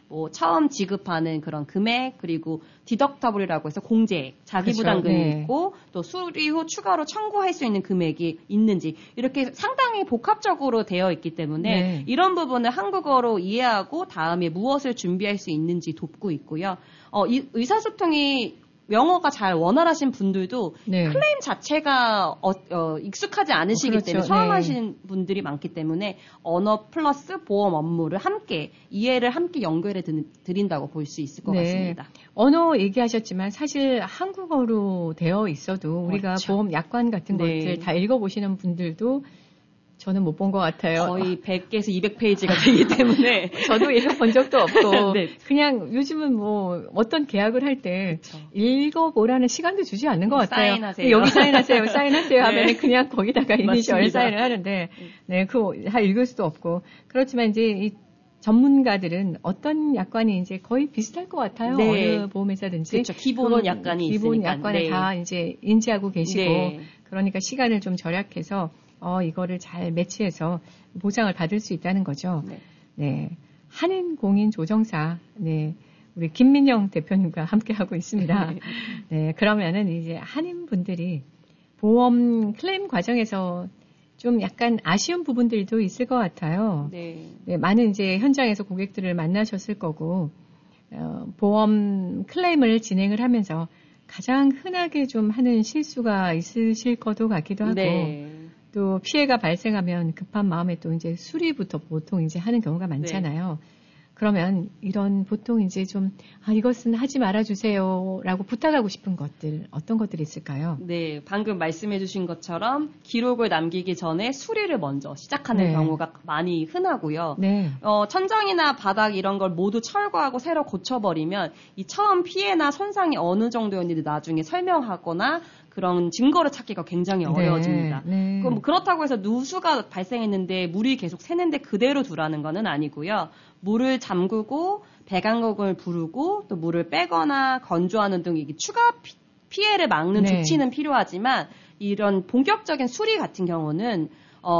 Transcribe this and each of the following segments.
뭐 처음 지급하는 그런 금액 그리고 디덕터블이라고 해서 공제액, 자기부담금이 그렇죠. 있고 또 수리 후 추가로 청구할 수 있는 금액이 있는지 이렇게 상당히 복합적으로 되어 있기 때문에 이런 부분을 한국어로 이해하고 다음에 무엇을 준비할 수 있는지 돕고 있고요. 이 의사소통이 영어가 잘 원활하신 분들도 클레임 자체가 익숙하지 않으시기 그렇죠. 때문에 처음 하시는 분들이 많기 때문에 언어 플러스 보험 업무를 함께 이해를 함께 연결해 드린다고 볼 수 있을 것 같습니다. 언어 얘기하셨지만 사실 한국어로 되어 있어도 우리가 그렇죠. 보험 약관 같은 것들 다 읽어보시는 분들도 저는 못 본 것 같아요. 거의 100개에서 200페이지가 되기 때문에 저도 읽어본 적도 없고 네. 그냥 요즘은 뭐 어떤 계약을 할 때 읽어보라는 시간도 주지 않는 것 같아요. 사인하세요. 여기 사인하세요. 사인하세요 하면 그냥 거기다가 이니셜 사인을 하는데 그거 다 읽을 수도 없고 그렇지만 이제 이 전문가들은 어떤 약관이 이제 거의 비슷할 것 같아요. 어느 보험회사든지. 그렇죠. 기본 약관이 있으니까. 기본 약관을 다 이제 인지하고 계시고 그러니까 시간을 좀 절약해서 이거를 잘 매치해서 보상을 받을 수 있다는 거죠. 한인공인조정사, 우리 김민영 대표님과 함께하고 있습니다. 그러면은 이제 한인분들이 보험 클레임 과정에서 좀 약간 아쉬운 부분들도 있을 것 같아요. 많은 이제 현장에서 고객들을 만나셨을 거고, 보험 클레임을 진행을 하면서 가장 흔하게 좀 하는 실수가 있으실 것도 같기도 하고, 또 피해가 발생하면 급한 마음에 또 이제 수리부터 보통 이제 하는 경우가 많잖아요. 그러면 이런 보통 이제 좀 이것은 하지 말아주세요 라고 부탁하고 싶은 것들 어떤 것들이 있을까요? 네, 방금 말씀해 주신 것처럼 기록을 남기기 전에 수리를 먼저 시작하는 경우가 많이 흔하고요. 천장이나 바닥 이런 걸 모두 철거하고 새로 고쳐버리면 이 처음 피해나 손상이 어느 정도였는지 나중에 설명하거나 그런 증거를 찾기가 굉장히 어려워집니다. 그럼 그렇다고 해서 누수가 발생했는데 물이 계속 새는데 그대로 두라는 건 아니고요. 물을 잠그고 배관공을 부르고 또 물을 빼거나 건조하는 등 이게 추가 피해를 막는 조치는 필요하지만 이런 본격적인 수리 같은 경우는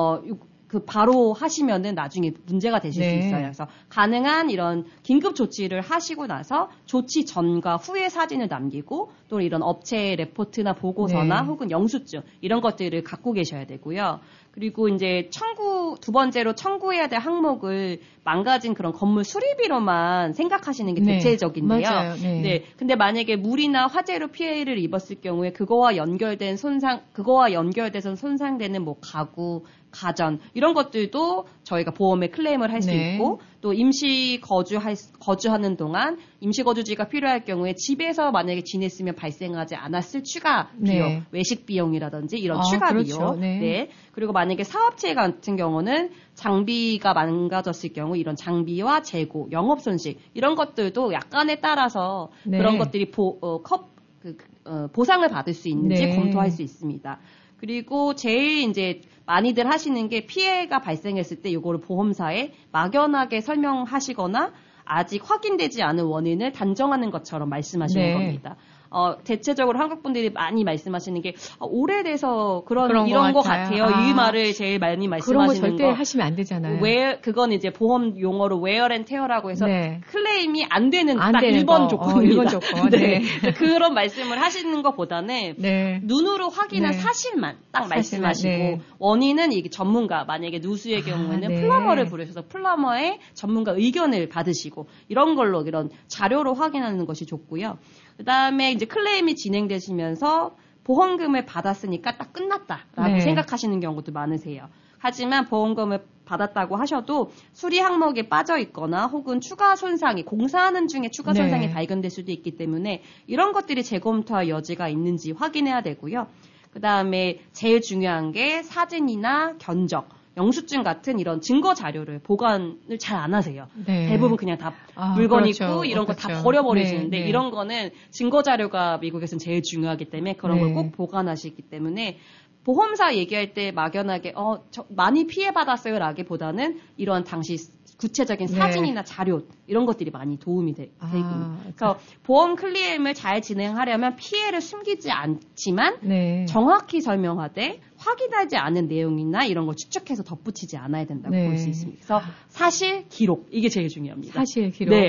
바로 하시면은 나중에 문제가 되실 수 있어요. 그래서 가능한 이런 긴급 조치를 하시고 나서 조치 전과 후의 사진을 남기고 또 이런 업체 레포트나 보고서나 혹은 영수증 이런 것들을 갖고 계셔야 되고요. 그리고 이제 두 번째로 청구해야 될 항목을 망가진 그런 건물 수리비로만 생각하시는 게 대체적인데요. 맞아요. 근데 만약에 물이나 화재로 피해를 입었을 경우에 그거와 연결돼서 손상되는 뭐 가구, 가전 이런 것들도 저희가 보험에 클레임을 할 수 있고 또 임시 거주하는 동안 임시 거주지가 필요할 경우에 집에서 만약에 지냈으면 발생하지 않았을 추가 비용, 외식 비용이라든지 이런 추가 비용. 그리고 만약에 사업체 같은 경우는 장비가 망가졌을 경우 이런 장비와 재고, 영업 손실 이런 것들도 약관에 따라서 그런 것들이 보상을 받을 수 있는지 검토할 수 있습니다. 그리고 제일 이제 많이들 하시는 게 피해가 발생했을 때 이거를 보험사에 막연하게 설명하시거나 아직 확인되지 않은 원인을 단정하는 것처럼 말씀하시는 겁니다. 대체적으로 한국 분들이 많이 말씀하시는 게 오래돼서 이런 것 같아요. 이 말을 제일 많이 말씀하시는 거. 그런 거 절대 하시면 안 되잖아요. 그건 이제 보험 용어로 wear and tear라고 해서 클레임이 안 되는 딱 1번 조건입니다. 1번 조건. 그런 말씀을 하시는 것보다는 눈으로 확인한 사실만 딱 말씀하시고 원인은 이게 전문가 만약에 누수의 경우에는 플러머를 부르셔서 플러머의 전문가 의견을 받으시고 이런 걸로 이런 자료로 확인하는 것이 좋고요. 그다음에 이제 클레임이 진행되시면서 보험금을 받았으니까 딱 끝났다라고 생각하시는 경우도 많으세요. 하지만 보험금을 받았다고 하셔도 수리 항목에 빠져 있거나 혹은 추가 손상이 공사하는 중에 추가 손상이 발견될 수도 있기 때문에 이런 것들이 재검토할 여지가 있는지 확인해야 되고요. 그다음에 제일 중요한 게 사진이나 견적 영수증 같은 이런 증거 자료를 보관을 잘 안 하세요. 대부분 그냥 다 물건 있고 이런 거 다 버려버리시는데 이런 거는 증거 자료가 미국에서는 제일 중요하기 때문에 그런 걸 꼭 보관하시기 때문에 보험사 얘기할 때 막연하게 많이 피해받았어요 라기보다는 이런 당시 구체적인 사진이나 자료 이런 것들이 많이 도움이 되고 그래서 보험 클레임을 잘 진행하려면 피해를 숨기지 않지만 정확히 설명하되 확인하지 않은 내용이나 이런 걸 추측해서 덧붙이지 않아야 된다고 볼 수 있습니다. 그래서 사실 기록 이게 제일 중요합니다. 사실 기록.